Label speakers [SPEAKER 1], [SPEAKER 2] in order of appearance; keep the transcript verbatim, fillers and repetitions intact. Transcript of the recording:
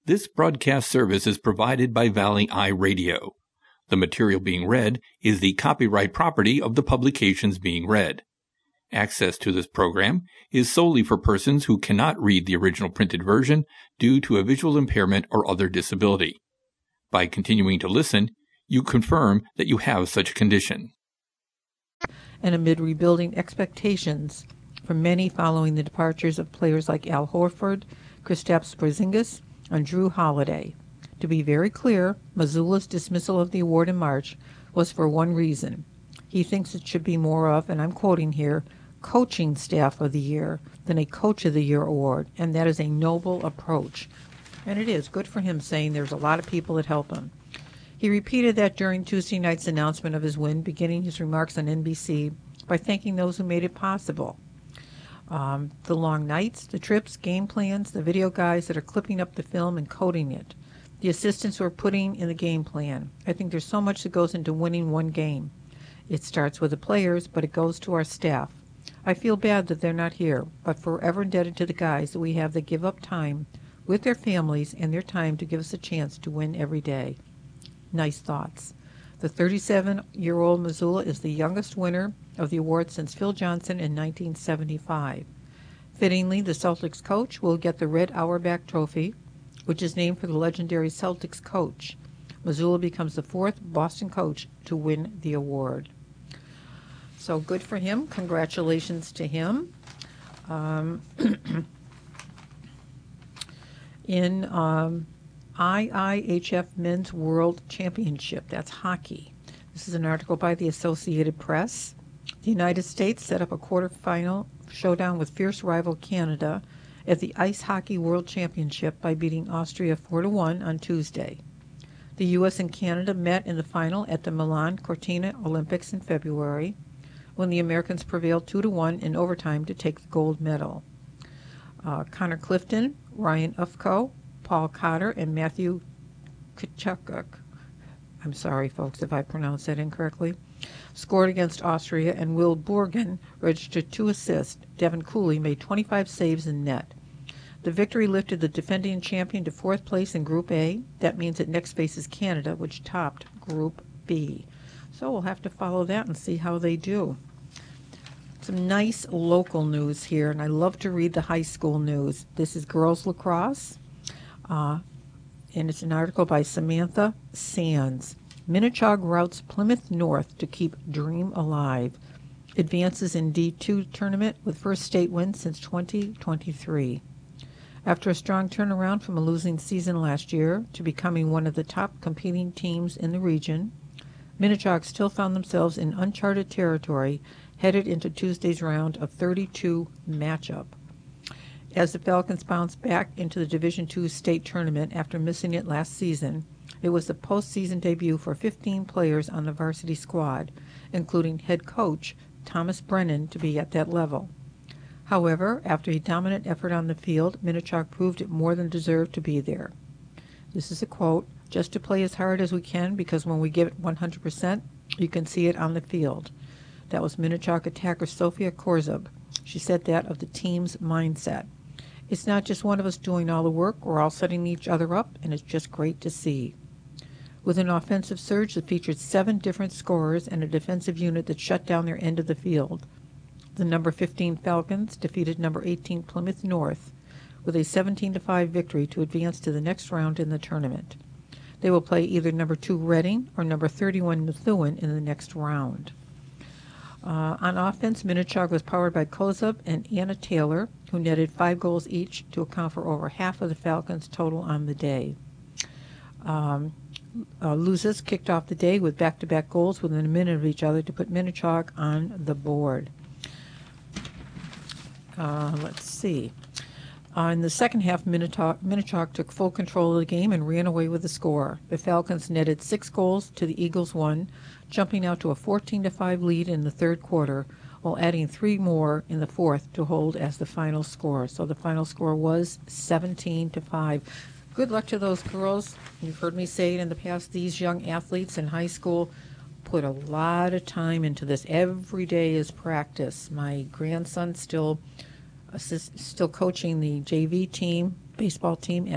[SPEAKER 1] This broadcast service is provided by Valley Eye Radio. The material being read is the copyright property of the publications being read. Access to this program is solely for persons who cannot read the original printed version due to a visual impairment or other disability. By continuing to listen, you confirm that you have such a condition.
[SPEAKER 2] And amid rebuilding expectations for many following the departures of players like Al Horford, Kristaps Porzingis, and Drew Holiday. To be very clear, Mazzulla's dismissal of the award in March was for one reason. He thinks it should be more of, and I'm quoting here, coaching staff of the year than a coach of the year award, and that is a noble approach. And it is good for him, saying there's a lot of people that help him. He repeated that during Tuesday night's announcement of his win, beginning his remarks on N B C by thanking those who made it possible. Um, the long nights, the trips, game plans, the video guys that are clipping up the film and coding it, the assistants who are putting in the game plan. I think there's so much that goes into winning one game. It starts with the players, but it goes to our staff. I feel bad that they're not here, but forever indebted to the guys that we have that give up time with their families and their time to give us a chance to win every day. Nice thoughts. The thirty-seven-year-old Mazzulla is the youngest winner of the award since Phil Johnson in nineteen seventy-five. Fittingly, the Celtics coach will get the Red Auerbach Trophy, which is named for the legendary Celtics coach. Mazzulla becomes the fourth Boston coach to win the award. So good for him. Congratulations to him. Um, in um, I I H F Men's World Championship, that's hockey. This is an article by the Associated Press. The United States set up a quarterfinal showdown with fierce rival Canada at the Ice Hockey World Championship by beating Austria four to one on Tuesday. The U S and Canada met in the final at the Milan Cortina Olympics in February, when the Americans prevailed two to one in overtime to take the gold medal. Uh, Connor Clifton, Ryan Ufko, Paul Cotter, and Matthew Tkachuk, I'm sorry, folks, if I pronounced that incorrectly, scored against Austria, and Will Borgen registered two assists. Devin Cooley made twenty-five saves in net. The victory lifted the defending champion to fourth place in Group A. That means it next faces Canada, which topped Group B. So we'll have to follow that and see how they do. Some nice local news here, and I love to read the high school news. This is girls lacrosse, uh, and it's an article by Samantha Sands. Minnechaug routs Plymouth North to keep Dream alive. Advances in D two tournament with first state win since twenty twenty-three. After a strong turnaround from a losing season last year to becoming one of the top competing teams in the region, Minnechaug still found themselves in uncharted territory headed into Tuesday's round of thirty-two matchup. As the Falcons bounced back into the Division two state tournament after missing it last season, it was the postseason debut for fifteen players on the varsity squad, including head coach Thomas Brennan, to be at that level. However, after a dominant effort on the field, Minnechaug proved it more than deserved to be there. This is a quote, "Just to play as hard as we can, because when we give it one hundred percent, you can see it on the field." That was Minnechaug attacker Sofia Korzub. She said that of the team's mindset. "It's not just one of us doing all the work, we're all setting each other up, and it's just great to see." With an offensive surge that featured seven different scorers and a defensive unit that shut down their end of the field, the number fifteen Falcons defeated number eighteen Plymouth North with a seventeen to five victory to advance to the next round in the tournament. They will play either number two Reading or number thirty-one Methuen in the next round. Uh, on offense, Minnechaug was powered by Kozub and Anna Taylor, who netted five goals each to account for over half of the Falcons' total on the day. Um, uh, Luzas kicked off the day with back-to-back goals within a minute of each other to put Minnechaug on the board. Uh, let's see. Uh, in the second half, Minnechaug, Minnechaug took full control of the game and ran away with the score. The Falcons netted six goals to the Eagles' one, jumping out to a fourteen to five lead in the third quarter, while adding three more in the fourth to hold as the final score. So the final score was seventeen to five. Good luck to those girls. You've heard me say it in the past, these young athletes in high school put a lot of time into this. Every day is practice. My grandson still assist, still coaching the J V team, baseball team at